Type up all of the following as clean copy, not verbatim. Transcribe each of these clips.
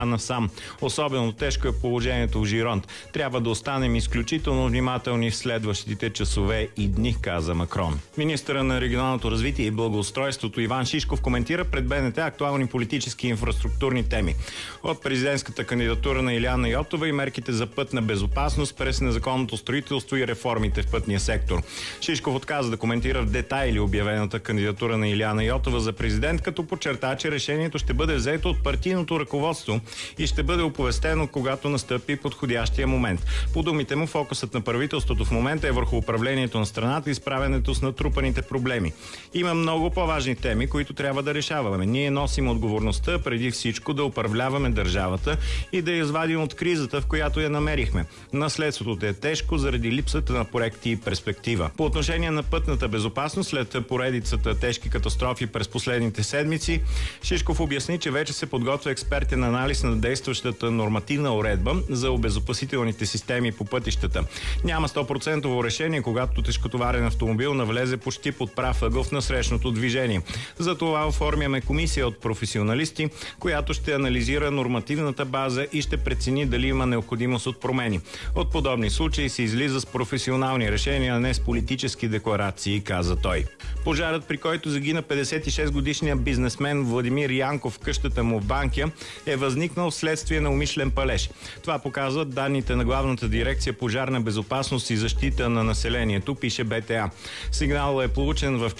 насам. Особено тежко е положението в Жиронт. Трябва да останем изключително внимателни в следващите часове и дни, каза Макрон. Министърът на регионалното развитие и благоустройството Иван Шишков коментира пред БНТ актуални политически и инфраструктурни теми. От президентската кандидатура на Илияна Йотова и мерките за пътна безопасност през незаконното строителство и реформите в пътния сектор. Шишков отказа да коментира в детайли обявената кандидатура на Илияна Йотова за президент, като подчерта, че решението ще бъде взето от партийното ръководство и ще бъде оповестено, когато настъпи подходящия момент. По думите му, фокусът на правителството в момента е върху управлението на страната и справянето с натрупаните проблеми. Има много по-важни теми, които трябва да решаваме. Ние носим отговорността преди всичко да управляваме държавата и да я извадим от кризата, в която я намерихме. Наследството е тежко заради липсата на проекти и перспектива. По отношение на пътната безопасност, след поредицата тежки катастрофи през последните седмици, Шишков обясни, че вече се подготвя експертен анализ на действащата нормативна уредба за обезопасителните системи по пътищата. Няма 100% решение, когато тежкотоварен автомобил навлезе почти под прав ъгъл в насрещното движение. Затова оформяме комисия от професионалисти, която ще анализира нормативната база и ще прецени дали има необходимост от промени. От подобни случаи се излиза с професионални решения, а не с политически декларации, каза той. Пожарът, при който загина 56-годишният бизнесмен Владимир Янков в къщата му в Банкя, е възникнал вследствие на умишлен палеж. Това показват данните на Главната дирекция пожарна безопасност и защита на населението, пише БТА. Сигналът е получен в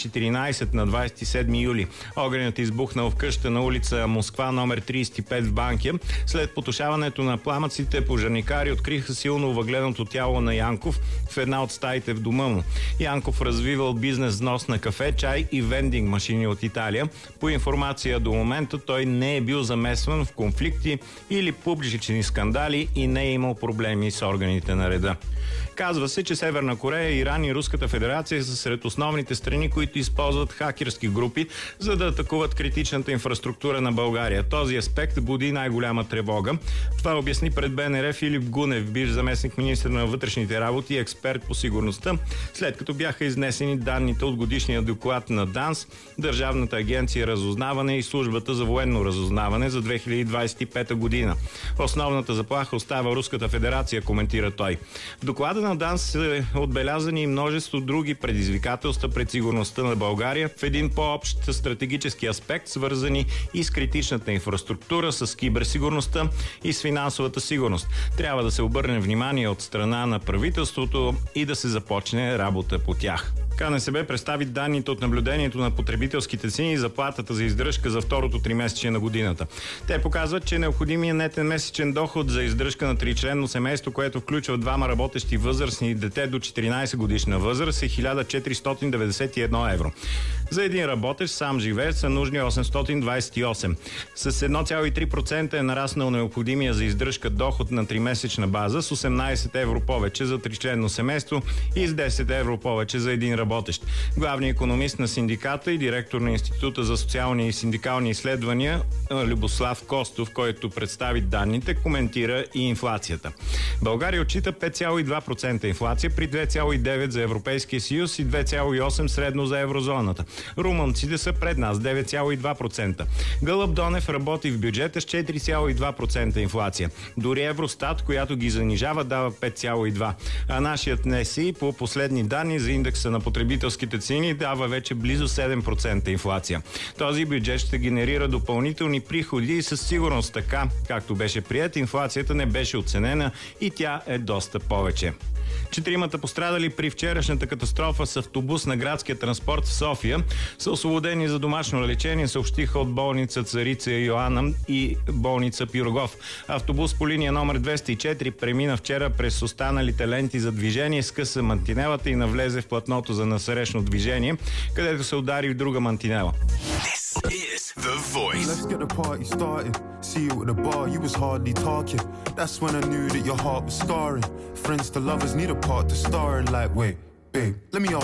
4:14 на 27 юли. Огънят избухнал в къща на улица Москва, номер 35 в Банкя. След потушаването на пламъците, пожарникари откриха силно въгледното тяло на Янков в една от стаите в дома му. Янков развивал бизнес с нос на кафе, чай и вендинг машини от Италия. По информация до момента той не е бил замесван в конфликти или публични скандали и не е имал проблеми с органите на реда. Казва се, че Северна Корея, Иран и Руската федерация са сред основните страни, които използват хакерски групи, за да атакуват критичната инфраструктура на България. Този аспект буди най-голяма тревога. Това обясни пред БНР Филип Гунев, бивш заместник министър на вътрешните работи и експерт по сигурността, след като бяха изнесени данните от годишния доклад на ДАНС, Държавната агенция разузнаване и Службата за военно разузнаване за 2025 година. Основната заплаха остава Руската федерация, коментира той. В доклада на ДАНС са отбелязани и множество други предизвикателства пред сигурността на България в един по-общ стратегически аспект, свързани и с критичната инфраструктура, с киберсигурността и с финансовата сигурност. Трябва да се обърне внимание от страна на правителството и да се започне работа по тях. КНСБ представи данните от наблюдението на потребителските цени и заплатата за издръжка за второто тримесечие на годината. Те показват, че необходимият нетен месечен доход за издръжка на тричленно семейство, което включва двама работещи възрастни и дете до 14 годишна възраст, е 1491 евро. За един работещ сам живеец са нужни 828. С 1,3% е нараснал необходимия за издръжка доход на тримесечна база, с 18 евро повече за тричленно семейство и с 10 евро повече за един работещ. Главният икономист на синдиката и директор на Института за социални и синдикални изследвания Любослав Костов, който представи данните, коментира и инфлацията. България отчита 5,2% инфлация при 2,9% за Европейския съюз и 2,8% средно за еврозоната. Румънците са пред нас 9,2%. Гълъб Донев работи в бюджета с 4,2% инфлация. Дори Евростат, която ги занижава, дава 5,2%. А нашият НСИ по последни данни за индекса на потребителските цени дава вече близо 7% инфлация. Този бюджет ще генерира допълнителни приходи и със сигурност така, както беше приет, инфлацията не беше оценена и тя е доста повече. 4 пострадали при вчерашната катастрофа с автобус на градския транспорт в София са освободени за домашно лечение, съобщиха от болница Царица Йоанна и болница Пирогов. Автобус по линия номер 204 премина вчера през останалите ленти за движение, скъса мантинелата и навлезе в платното за насрещно движение, където се удари в друга мантинела. The Voice. Let's get the party started. See you at the bar, you was hardly talking. That's when I knew that your heart was scarring. Friends to lovers need a part to star in. Like, wait, babe, let me ask